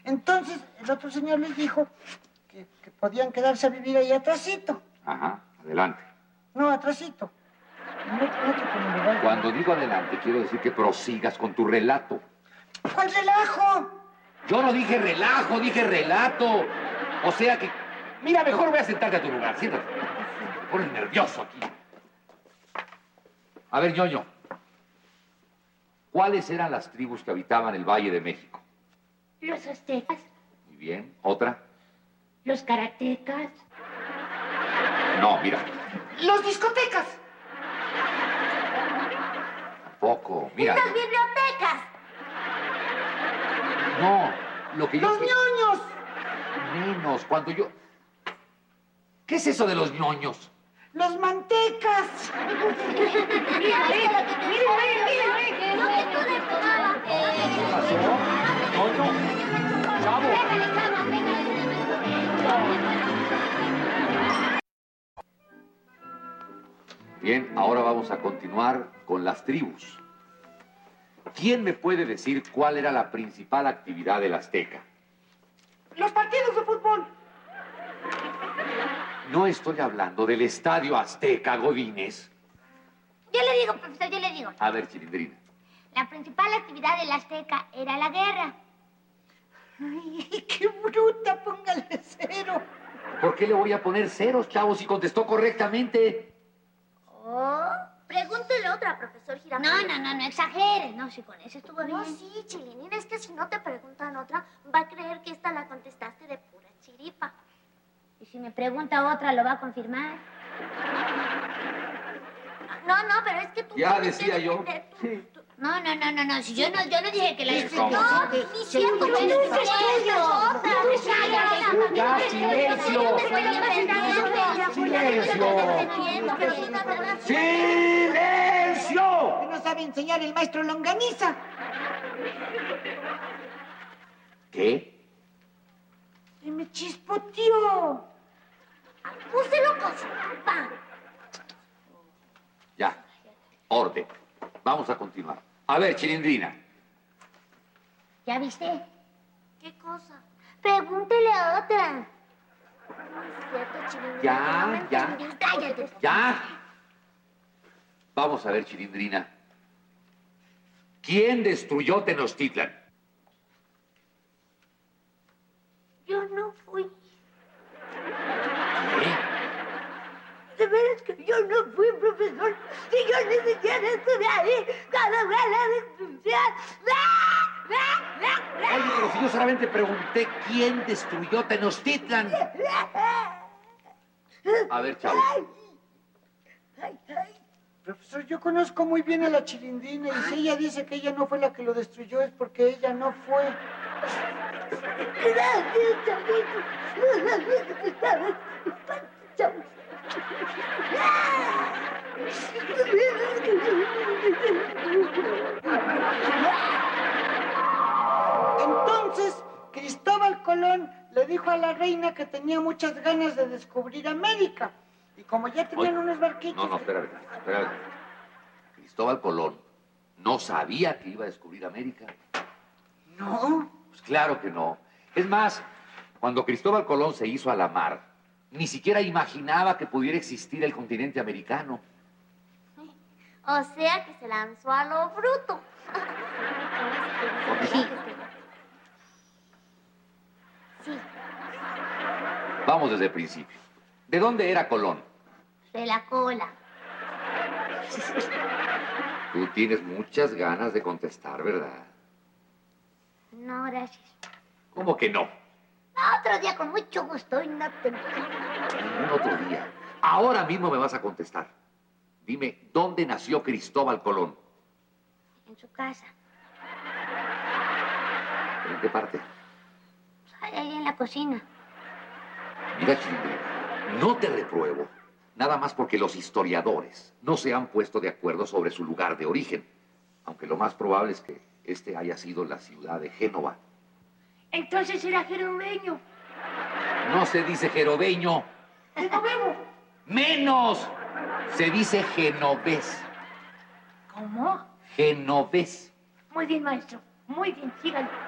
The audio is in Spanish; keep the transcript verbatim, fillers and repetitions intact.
Entonces, el otro señor les dijo que, que podían quedarse a vivir ahí atrásito. Ajá, adelante. No, atrásito. No, no, no, no, Cuando digo adelante, quiero decir que prosigas con tu relato. ¿Cuál relajo? Yo no dije relajo, dije relato. O sea que... Mira, mejor voy a sentarte a tu lugar. Siéntate. Me pones nervioso aquí. A ver, ñoño. ¿Cuáles eran las tribus que habitaban el Valle de México? Los aztecas. Muy bien. ¿Otra? Los karatecas. No, mira. Los discotecas. Tampoco. Mira. Las bibliotecas. No, lo que yo... Los ñoños. Menos, cuando yo... ¿Qué es eso de los ñoños? Los mantecas. Mira, mira, mira, lo que tú le tomabas. ¿Qué pasó? ¿Ñoño? ¡Chavo! Pégale, chavo, pégale. Bien, ahora vamos a continuar con las tribus. ¿Quién me puede decir cuál era la principal actividad del azteca? Los partidos de fútbol. No estoy hablando del estadio Azteca, Godínez. Yo le digo, profesor, yo le digo. A ver, Chilindrina. La principal actividad del azteca era la guerra. Ay, qué bruta, póngale cero. ¿Por qué le voy a poner ceros, chavo, si contestó correctamente? Oh, pregúntele otra, profesor Girafales. No, no, no, no exageres. No, si con eso estuvo bien. No, sí, Chilinín, es que si no te preguntan otra, va a creer que esta la contestaste de pura chiripa. Y si me pregunta otra, ¿lo va a confirmar? No, no, pero es que tú... Ya tienes que decía yo. defender tu- Sí. tu- No, no, no, no, no. Si yo no, yo no dije que la... ¿Cómo? No, ni cierto, no, ni no, cierto. no, Ya, silencio. ¡Silencio! Que no sabe enseñar el maestro Longaniza. ¿Qué? Y me chispoteó. Úselo con su papá. Ya. Orden. Vamos a continuar. A ver, Chilindrina. ¿Ya viste? ¿Qué cosa? Pregúntele a otra. No es cierto, Chilinín. Ya, no me ya. entendí. Cállate. ¿Ya? Vamos a ver, Chilindrina. ¿Quién destruyó Tenochtitlan? Yo no fui. ¿Qué? De veras que yo no fui, profesor. Si yo ni siquiera estuve ahí cuando fue la destrucción. Oye, pero si yo solamente pregunté quién destruyó Tenochtitlan. A ver, chavo. Ay, ay. Profesor, yo conozco muy bien a la Chilindrina y si ella dice que ella no fue la que lo destruyó es porque ella no fue. Gracias, chavito. No sabía que te estabas disculpando, chavo. Entonces, Cristóbal Colón le dijo a la reina que tenía muchas ganas de descubrir América. Y como ya tenían Oye, unos barquitos... No, no, espérame, espérame. Cristóbal Colón no sabía que iba a descubrir América. No. Pues claro que no. Es más, cuando Cristóbal Colón se hizo a la mar, ni siquiera imaginaba que pudiera existir el continente americano. O sea que se lanzó a lo bruto. Sí. Sí, Vamos desde el principio. ¿De dónde era Colón? De la cola. Tú tienes muchas ganas de contestar, ¿verdad? No, gracias. ¿Cómo que no? Otro día con mucho gusto y no te... Ningún otro día. Ahora mismo me vas a contestar. Dime, ¿dónde nació Cristóbal Colón? En su casa. ¿En qué parte? Ahí en la cocina. Mira, Chilindrina, no te repruebo, nada más porque los historiadores no se han puesto de acuerdo sobre su lugar de origen, aunque lo más probable es que este haya sido la ciudad de Génova. Entonces era jeromeño. No se dice jerobeño. ¡Genovemo! ¡Menos! Se dice genovés. ¿Cómo? Genovés. Muy bien, maestro. Muy bien, síganlo.